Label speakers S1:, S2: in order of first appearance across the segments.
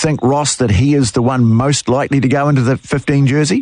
S1: think, Ross, that he is the one most likely to go into the 15 jersey?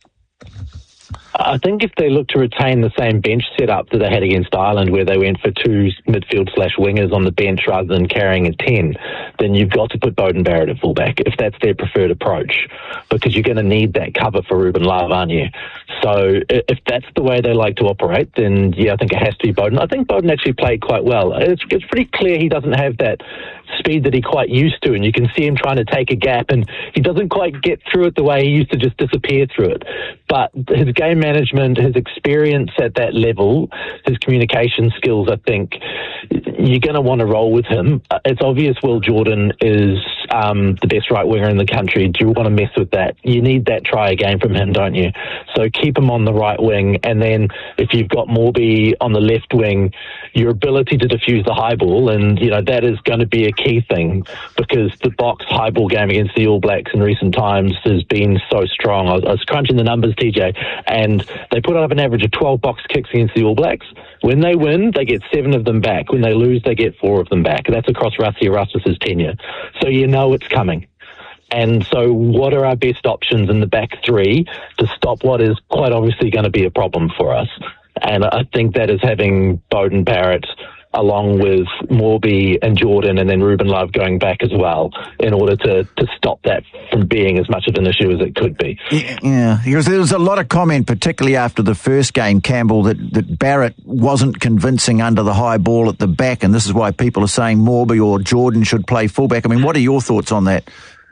S2: I think if they look to retain the same bench setup that they had against Ireland, where they went for two midfield/wingers on the bench rather than carrying a 10, then you've got to put Beauden Barrett at fullback if that's their preferred approach, because you're going to need that cover for Ruben Love, aren't you? So if that's the way they like to operate, then yeah, I think it has to be Beauden. I think Beauden actually played quite well. It's pretty clear he doesn't have that speed that he quite used to, and you can see him trying to take a gap, and he doesn't quite get through it the way he used to just disappear through it. But his game management, his experience at that level, his communication skills, I think you're going to want to roll with him. It's obvious Will Jordan is the best right winger in the country. Do you want to mess with that? You need that try a game from him, don't you? So keep him on the right wing, and then if you've got Morby on the left wing, your ability to defuse the high ball, and you know that is going to be a key thing, because the box high ball game against the All Blacks in recent times has been so strong. I was crunching the numbers, TJ, and they put up an average of 12 box kicks against the All Blacks. When they win, they get 7 of them back. When they lose, they get 4 of them back. That's across Rassie Erasmus's tenure. So you know it's coming. And so what are our best options in the back three to stop what is quite obviously going to be a problem for us? And I think that is having Beauden Barrett along with Morby and Jordan and then Ruben Love going back as well in order to stop that from being as much of an issue as it could be.
S1: Yeah, because there was a lot of comment, particularly after the first game, Campbell, that Barrett wasn't convincing under the high ball at the back, and this is why people are saying Morby or Jordan should play fullback. I mean, what are your thoughts on that?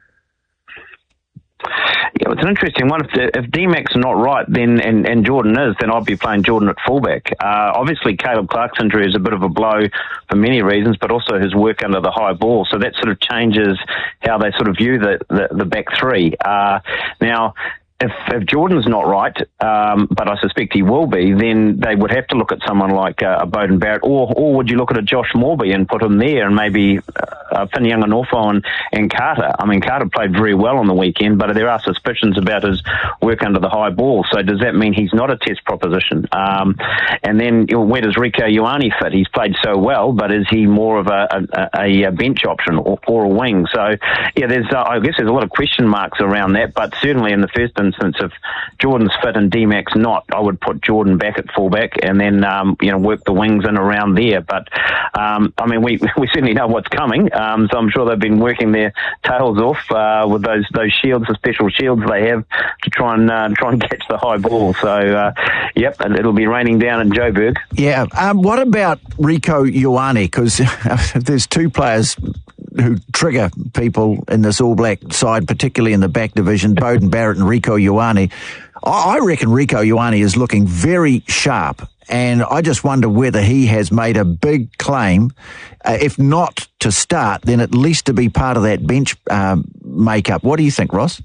S3: Yeah, it's an interesting one. If D-Mac's not right, then and Jordan is, then I'd be playing Jordan at fullback. Obviously, Caleb Clark's injury is a bit of a blow for many reasons, but also his work under the high ball. So that sort of changes how they sort of view the back three. Now, if Jordan's not right, but I suspect he will be, then they would have to look at someone like a Beauden Barrett, or would you look at a Josh Morby and put him there, and maybe Whitianga-Norfo and Carter. I mean, Carter played very well on the weekend, but there are suspicions about his work under the high ball. So does that mean he's not a test proposition? And then where does Rieko Ioane fit? He's played so well, but is he more of a bench option or a wing? So yeah, I guess there's a lot of question marks around that, but certainly in the first instance, if Jordan's fit and D-Mac's not, I would put Jordan back at fullback and then work the wings in around there. But I mean, we certainly know what's coming, so I'm sure they've been working their tails off with those shields, the special shields they have to try and catch the high ball. So yep, and it'll be raining down in Joburg. Yeah.
S1: What about Rieko Ioane? Because there's two players who trigger people in this All Black side, particularly in the back division, Beauden Barrett and Rieko Ioane. I reckon Rieko Ioane is looking very sharp, and I just wonder whether he has made a big claim, if not to start, then at least to be part of that bench makeup. What do you think, Ross?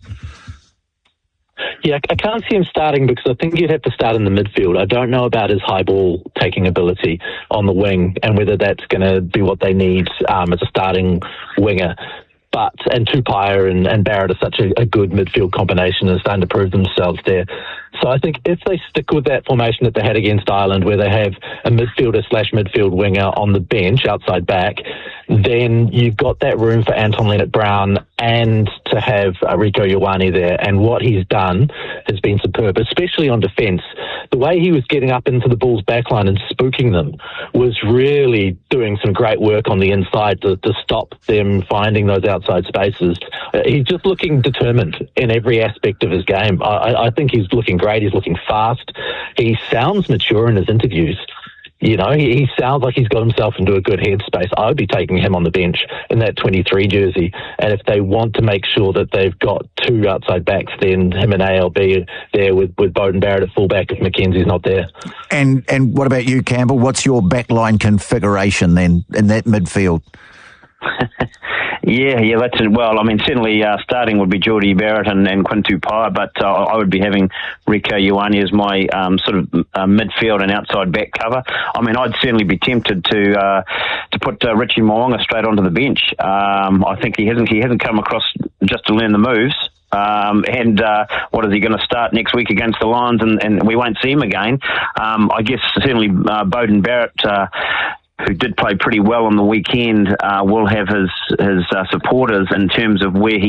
S2: Yeah, I can't see him starting because I think you'd have to start in the midfield. I don't know about his high ball taking ability on the wing and whether that's going to be what they need as a starting winger. And Tupaia and Barrett are such a good midfield combination and starting to prove themselves there. So I think if they stick with that formation that they had against Ireland, where they have a midfielder/midfield winger on the bench, outside back, then you've got that room for Anton Leonard-Brown and to have Rieko Ioane there. And what he's done has been superb, especially on defence. The way he was getting up into the Bulls' backline and spooking them was really doing some great work on the inside to stop them finding those outside spaces. He's just looking determined in every aspect of his game. I think he's looking great. He's looking fast. He sounds mature in his interviews. You know, he sounds like he's got himself into a good headspace. I would be taking him on the bench in that 23 jersey. And if they want to make sure that they've got two outside backs, then him and ALB there with Beauden Barrett at fullback if Mackenzie's not there.
S1: And what about you, Campbell? What's your backline configuration then in that midfield?
S3: Yeah, that's it. Well, I mean, certainly starting would be Jordie Barrett and Quinn Tupaia, but I would be having Rieko Ioane as my sort of midfield and outside back cover. I mean, I'd certainly be tempted to put Richie Mo'unga straight onto the bench. I think he hasn't come across just to learn the moves. What is he going to start next week against the Lions, and we won't see him again. I guess certainly Beauden Barrett, who did play pretty well on the weekend, will have his supporters in terms of where he